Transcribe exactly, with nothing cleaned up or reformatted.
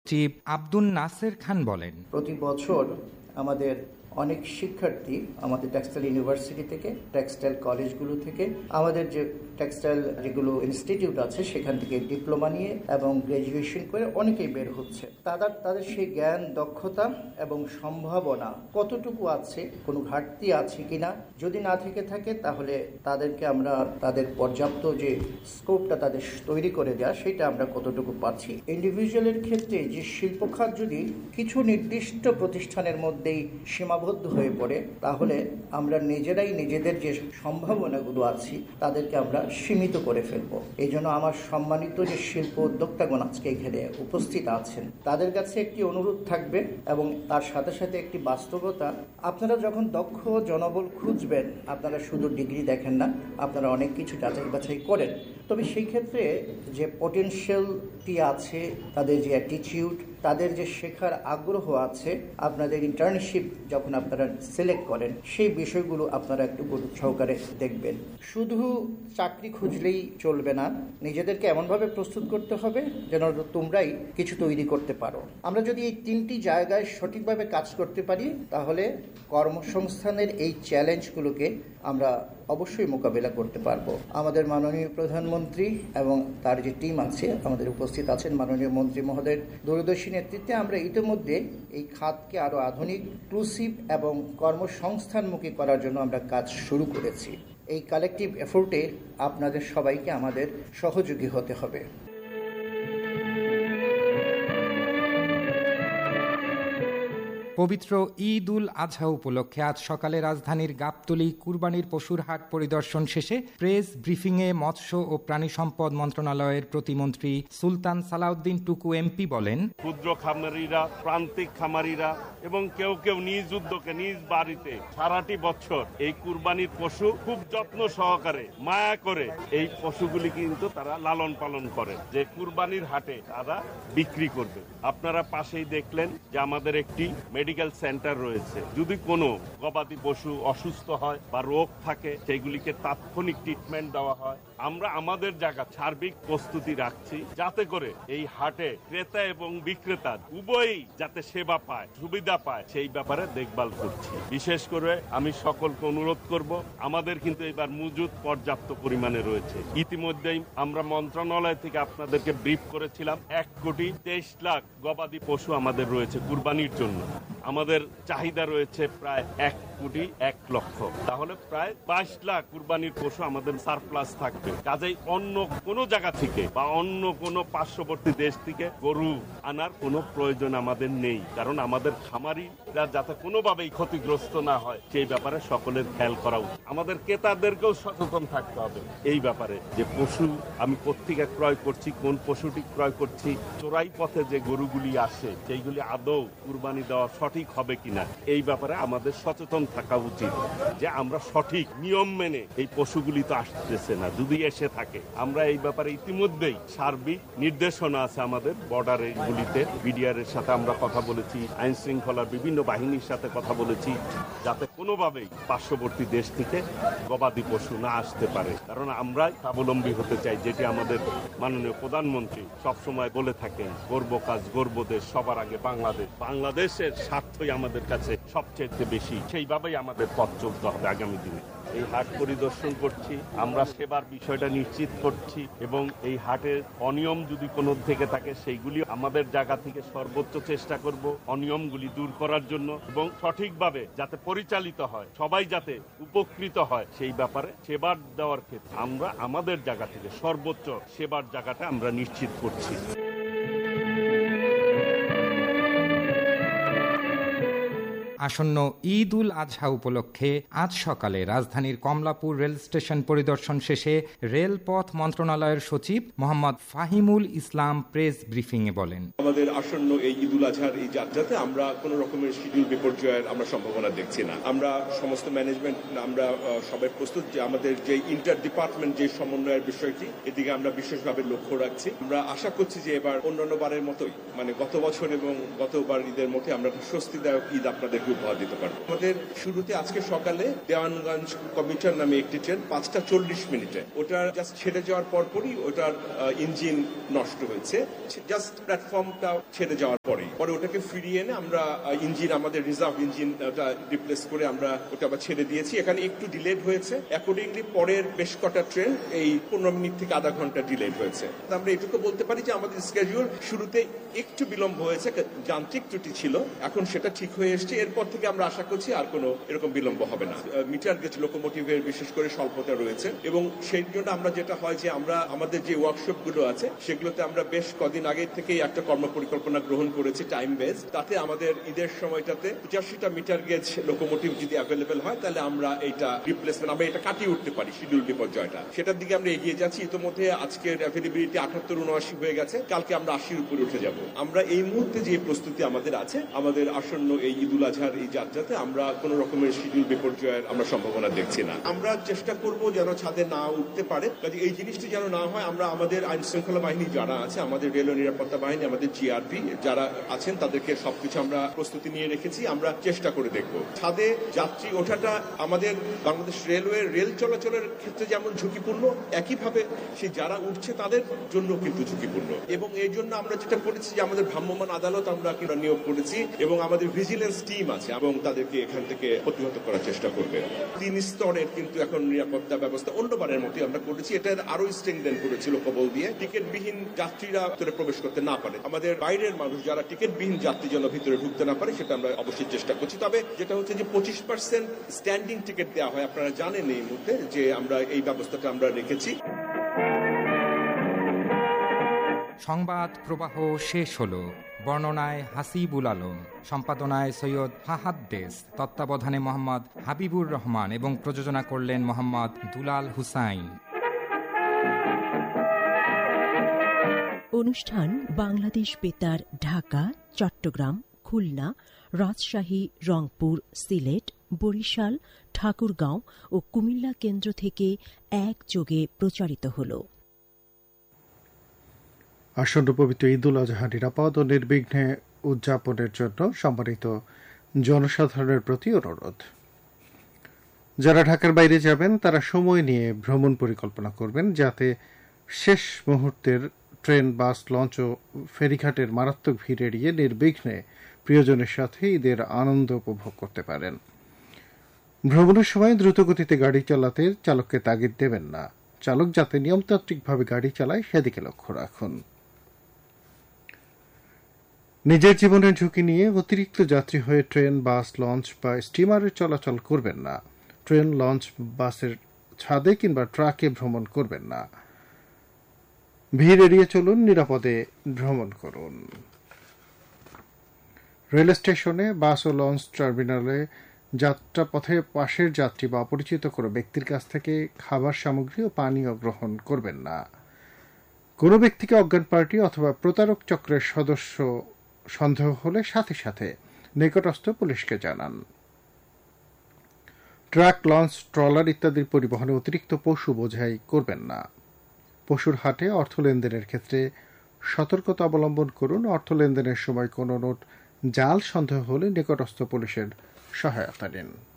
সচিব আব্দুল নাসের খান বলেন, প্রতি বছর আমাদের অনেক শিক্ষার্থী আমাদের টেক্সটাইল ইউনিভার্সিটি থেকে, টেক্সটাইল কলেজগুলো থেকে, আমাদের যে টেক্সটাইল যেগুলো ইনস্টিটিউট আছে সেখান থেকে ডিপ্লোমা নিয়ে এবং গ্র্যাজুয়েশন করে অনেকেই বের হচ্ছে। তাদের তাদের সেই জ্ঞান, দক্ষতা এবং সম্ভাবনা কতটুকু আছে, কোনো ঘাটতি আছে কিনা, যদি না থেকে থাকে তাহলে তাদেরকে আমরা তাদের পর্যাপ্ত যে স্কোপটা তাদের তৈরি করে দেওয়া সেটা আমরা কতটুকু পাচ্ছি। ইন্ডিভিজুয়ালের ক্ষেত্রে যে শিল্পখাত যদি কিছু নির্দিষ্ট প্রতিষ্ঠানের মধ্যেই সীমাবদ্ধ হয়ে পড়ে তাহলে আমরা নিজেরাই নিজেদের যে সম্ভাবনাগুলো আছে তাদেরকে আমরা সীমিত করে ফেলবো। এই জন্য আমার সম্মানিত যে শিল্প উদ্যোক্তাগণ আজকে এখানে উপস্থিত আছেন তাদের কাছে একটি অনুরোধ থাকবে এবং তার সাথে সাথে একটি বাস্তবতা, আপনারা যখন দক্ষ জনবল খুঁজবেন আপনারা শুধু ডিগ্রি দেখেন না, আপনারা অনেক কিছু যাচাই বাছাই করেন। তবে সেই ক্ষেত্রে যে পটেনশিয়ালটি আছে, তাদের যে অ্যাটিটিউড, তাদের যে শেখার আগ্রহ আছে, আপনাদের ইন্টার্নশিপ যখন আপনারা সিলেক্ট করেন সেই বিষয়গুলো আপনারা একটু গুরুত্ব সহকারে দেখবেন। শুধু চাকরি খুঁজলেই চলবে না, নিজেদেরকে এমনভাবে প্রস্তুত করতে হবে যেন তোমরাই কিছু তৈরি করতে পারো। আমরা যদি এই তিনটি জায়গায় সঠিকভাবে কাজ করতে পারি তাহলে কর্মসংস্থানের এই চ্যালেঞ্জগুলোকে আমরা অবশ্যই মোকাবেলা করতে পারবো। আমাদের মাননীয় প্রধানমন্ত্রী এবং তার যে টিম আছে, আমাদের উপস্থিত আছেন মাননীয় মন্ত্রী মহোদয়ের দূরদর্শী নেতৃত্বে আমরা ইতিমধ্যে এই খাতকে আরো আধুনিক, ইনক্লুসিভ এবং কর্মসংস্থানমুখী করার জন্য আমরা কাজ শুরু করেছি। এই কালেকটিভ এফোর্টে আপনাদের সবাইকে আমাদের সহযোগী হতে হবে। পবিত্র ঈদ উল আজহা উপলক্ষে আজ সকালে রাজধানীর গাবতলী কুরবানির পশুর হাট পরিদর্শন শেষে প্রেস ব্রিফিংয়ে মৎস্য ও প্রাণী সম্পদ মন্ত্রণালয়ের প্রতিমন্ত্রী সুলতান সালাউদ্দিন টুকু এমপি বলেন, ক্ষুদ্র খামারিরা, প্রান্তিক খামারিরা এবং কেউ কেউ নিজ উদ্যোগে নিজ বাড়িতে সারাটি বছর এই কুরবানির পশু খুব যত্ন সহকারে, মায়া করে এই পশুগুলি কিন্তু তারা লালন পালন করে, যে কুরবানির হাটে তারা বিক্রি করবে। আপনারা পাশেই দেখলেন যে আমাদের একটি মেডিকেল সেন্টার রয়েছে। যদি কোনো গবাদি পশু অসুস্থ হয় বা রোগ থাকে সেগুলিকে তাৎক্ষণিক ট্রিটমেন্ট দেওয়া হয়। আমরা আমাদের জায়গা সার্বিক প্রস্তুতি রাখছি যাতে করে এই হাটে ক্রেতা এবং বিক্রেতা উভয়ই যাতে সেবা পায়, সুবিধা পায়, সেই ব্যাপারে দেখভাল করছি। বিশেষ করে আমি সকলকে অনুরোধ করব, আমাদের কিন্তু এবার মজুদ পর্যাপ্ত পরিমাণে রয়েছে। ইতিমধ্যেই আমরা মন্ত্রণালয় থেকে আপনাদেরকে ব্রিফ করেছিলাম, এক কোটি তেইশ লাখ গবাদি পশু আমাদের রয়েছে কুরবানির জন্য। আমাদের চাহিদা রয়েছে প্রায় এক কোটি এক লক্ষ, তাহলে প্রায় বাইশ লাখ কুরবানির পশু আমাদের সারপ্লাস থাকবে। কাজেই অন্য কোনো জায়গা থেকে বা অন্য কোনো পার্শ্ববর্তী দেশ থেকে গরু আনার কোনো প্রয়োজন আমাদের নেই, কারণ আমাদের খামারিরা যাতে কোনোভাবেই ক্ষতিগ্রস্ত না হয় সেই ব্যাপারে সকলের খেয়াল করা উচিত। আমাদের ক্রেতাদেরকেও সচেতন থাকতে হবে এই ব্যাপারে, যে পশু আমি কোত্থেকে ক্রয় করছি, কোন পশুটি ক্রয় করছি, চোরাই পথে যে গরুগুলি আসে সেইগুলি আদৌ কুরবানি দেওয়া সঠিক হবে কিনা এই ব্যাপারে আমাদের সচেতন থাকা উচিত, যে আমরা সঠিক নিয়ম মেনে এই পশুগুলি তো আসতেছে না, যদি এসে থাকে আমরা এই ব্যাপারে ইতিমধ্যেই সার্বিক নির্দেশনা আছে আমাদের বর্ডারের গুলিতে। বিডিআর এর সাথে আমরা কথা বলেছি, আইন শৃঙ্খলার বিভিন্ন বাহিনীর সাথে কথা বলেছি, যাতে কোনোভাবেই পার্শ্ববর্তী দেশ থেকে গবাদি পশু না আসতে পারে, কারণ আমরা স্বাবলম্বী হতে চাই, যেটি আমাদের মাননীয় প্রধানমন্ত্রী সবসময় বলে থাকেন, গর্ব কাজ গর্ব দেশ, সবার আগে বাংলাদেশ। বাংলাদেশের স্বার্থই আমাদের কাছে সবচেয়ে বেশি, সেইভাবেই আমাদের পথ চলতে হবে আগামী দিনে। এই হাট পরিদর্শন করছি, আমরা সেবার বিষয়টা নিশ্চিত করছি এবং এই হাটের অনিয়ম যদি কোনো থেকে থাকে সেইগুলি আমাদের জায়গা থেকে সর্বোচ্চ চেষ্টা করব অনিয়মগুলি দূর করার জন্য এবং সঠিকভাবে যাতে পরিচালিত হয়, সবাই যাতে উপকৃত হয় সেই ব্যাপারে সেবার দেওয়ার ক্ষেত্রে আমরা আমাদের জায়গা থেকে সর্বোচ্চ সেবার জায়গাটা আমরা নিশ্চিত করছি। আসন্ন ঈদ উল আজহা উপলক্ষে আজ সকালে রাজধানীর কমলাপুর রেল স্টেশন পরিদর্শন শেষে রেলপথ মন্ত্রণালয়ের সচিব মোহাম্মদ ফাহিমুল ইসলাম প্রেস ব্রিফিংয়ে বলেন, আমাদের আসন্ন এই ঈদ উল আজহার এই যাত্রাতে আমরা কোন রকমের শিডিউল বিপর্যয়ের আমরা সম্ভাবনা দেখছি না। আমরা সমস্ত ম্যানেজমেন্ট আমরা সবাই প্রস্তুত, যে আমাদের যে ইন্টার ডিপার্টমেন্ট যে সমন্বয়ের বিষয়টি এদিকে আমরা বিশেষভাবে লক্ষ্য রাখছি। আমরা আশা করছি যে এবার অন্যান্য বারের মতোই, মানে গত বছর এবং গতবার ঈদের মধ্যে আমরা স্বস্তিদায়ক ঈদ আপনাদেরকে আপনাদেরকে উপহার দিতে পারবো। আমাদের শুরুতে আজকে সকালে দেওয়ানগঞ্জ কমিউটার নামে একটি ট্রেন পাঁচটা চল্লিশ মিনিটে, ওটার জাস্ট ছেড়ে যাওয়ার পরপরই ওটার ইঞ্জিন নষ্ট হয়েছে, জাস্ট প্ল্যাটফর্মটা ছেড়ে যাওয়ার পরেই। পরে ওটাকে ফিরিয়ে এনে আমরা ইঞ্জিন, আমাদের রিজার্ভ ইঞ্জিন ওটা রিপ্লেস করে আমরা ওটা আবার ছেড়ে দিয়েছি। এখানে একটু ডিলেড হয়েছে, অ্যাকর্ডিংলি পরের বেশ কটা ট্রেন এই পনেরো মিনিট থেকে আধা ঘন্টা ডিলেড হয়েছে। আমরা এটুকু বলতে পারি যে আমাদের স্কেডিউল শুরুতে একটু বিলম্ব হয়েছে, যান্ত্রিক ত্রুটি ছিল, এখন সেটা ঠিক হয়ে এসছে। এরপর থেকে আমরা আশা করছি আর কোনো এরকম বিলম্ব হবে না। মিটার গেজ লোকোমোটিভের বিশেষ করে স্বল্পতা রয়েছে এবং সেই জন্য আমরা যেটা হয় যে আমরা আমাদের যে ওয়ার্কশপ গুলো আছে সেগুলোতে আমরা বেশ কদিন আগে থেকেই একটা কর্ম পরিকল্পনা গ্রহণ করেছি টাইম বেস। তাতে আমাদের ঈদের সময়টাতে পঁচাশিটা মিটার গেজ লোকোমোটিভ যদি অ্যাভেলেবেল হয় তাহলে আমরা এইটা রিপ্লেসমেন্ট আমরা এটা কাটিয়ে উঠতে পারি শিডিউল বিপর্যয়টা। সেটার দিকে আমরা এগিয়ে যাচ্ছি। ইতিমধ্যে আজকের অ্যাভেলেবিলিটি আটাত্তর উনআশি হয়ে গেছে, কালকে আমরা আশির উপরে উঠে যাব। আমরা এই মুহূর্তে যে প্রস্তুতি আমাদের আছে, আমাদের আসন্ন এই ঈদুল আজহার এই যাত্রাতে আমরা কোন রকমের শিডিউল বিপর্যয়ের আমরা সম্ভাবনা দেখছি না। আমরা চেষ্টা করব যেন ছাদে না উঠতে পারে, কাজে এই জিনিসটি যেন না হয়। আমরা আমাদের আইন শৃঙ্খলা বাহিনী যারা আছে, আমাদের রেল নিরাপত্তা বাহিনী, আমাদের জিআরপি যারা আছেন তাদেরকে সবকিছু আমরা প্রস্তুতি নিয়ে রেখেছি। আমরা চেষ্টা করে দেখব ছাদে যাত্রী ওঠাটা আমাদের বাংলাদেশ রেলওয়ে রেল চলাচলের ক্ষেত্রে যেমন ঝুঁকিপূর্ণ, একইভাবে সেই যারা উঠছে তাদের জন্য কিন্তু ঝুঁকিপূর্ণ। এবং এই জন্য আমরা যেটা করেছি যে আমাদের ভ্রাম্যমাণ আদালত আমরা নিয়োগ করেছি এবং আমাদের ভিজিলেন্স টিম আছে এবং তাদেরকে এখান থেকে প্রতিহত করার চেষ্টা করবে। তিন স্তরের কিন্তু এখন নিরাপত্তা ব্যবস্থা অন্যবারের মতোই আমরা করেছি। এটা আরো স্ট্রেংথেন করেছিল কবল দিয়ে, টিকিটবিহীন যাত্রীরা ভিতরে প্রবেশ করতে না পারে, আমাদের বাইরের মানুষ যারা টিকিটবিহীন যাত্রী যেন ভিতরে ঢুকতে না পারে, সেটা আমরা অবশ্যই চেষ্টা করছি। তবে যেটা হচ্ছে যে পঁচিশ পার্সেন্ট স্ট্যান্ডিং টিকিট দেওয়া হয়, আপনারা জানেন এই মুহূর্তে যে আমরা এই ব্যবস্থাটা আমরা রেখেছি। সংবাদ প্রবাহ শেষ হলো। বর্ণনায় হাসিবুল আলম, সম্পাদনায় সৈয়দ ফাহাদ দেশ, তত্ত্বাবধানে মোহাম্মদ হাবিবুর রহমান এবং প্রযোজনা করলেন মোহাম্মদ দুলাল হুসাইন। অনুষ্ঠান বাংলাদেশ বেতার, ঢাকা, চট্টগ্রাম, খুলনা, রাজশাহী, রংপুর, সিলেট, বরিশাল, ঠাকুরগাঁও ও কুমিল্লা কেন্দ্র থেকে একযোগে প্রচারিত হল। আসন্ন পবিত্র ঈদুল আজহা নিরাপদ ও নির্বিঘ্নে উদযাপনের জন্য সম্মানিত জনসাধারণের প্রতি অনুরোধ। যারা ঢাকার বাইরে যাবেন তারা সময় নিয়ে ভ্রমণ পরিকল্পনা করবেন, যাতে শেষ মুহূর্তের ট্রেন, বাস, লঞ্চ ও ফেরিঘাটের মারাত্মক ভিড় এড়িয়ে নির্বিঘ্নে প্রিয়জনের সাথে ঈদের আনন্দ উপভোগ করতে পারেন। ভ্রমণের সময় দ্রুতগতিতে গাড়ি চালাতে চালককে তাগিদ দেবেন না। চালক যাতে নিয়মতান্ত্রিকভাবে গাড়ি চালায় সেদিকে লক্ষ্য রাখুন। নিজের জীবনের ঝুঁকি নিয়ে অতিরিক্ত যাত্রী হয়ে ট্রেন, বাস, লঞ্চ বা স্টিমারে চলাচল করবেন না। ট্রেন, লঞ্চ, বাসের ছাদে কিংবা ট্রাকে ভ্রমণ করবেন না। ভিড় এড়িয়ে চলুন, নিরাপদে ভ্রমণ করুন। রেল স্টেশনে, বাস ও লঞ্চ টার্মিনালে যাত্রাপথে পাশের যাত্রী বা অপরিচিত কোনো ব্যক্তির কাছ থেকে খাবার সামগ্রী ও পানীয় গ্রহণ করবেন না। কোনো ব্যক্তিকে অজ্ঞান পার্টি অথবা প্রতারক চক্রের সদস্য সন্দেহ হলে সাথে সাথে নিকটস্থ পুলিশকে জানান। ট্রাক, লঞ্চ, ট্রলার ইত্যাদির পরিবহনে অতিরিক্ত পশু বোঝাই করবেন না। পশুর হাটে অর্থ লেনদেনের ক্ষেত্রে সতর্কতা অবলম্বন করুন। অর্থ লেনদেনের সময় কোনো নোট জাল সন্দেহ হলে নিকটস্থ পুলিশের সহায়তা নিন।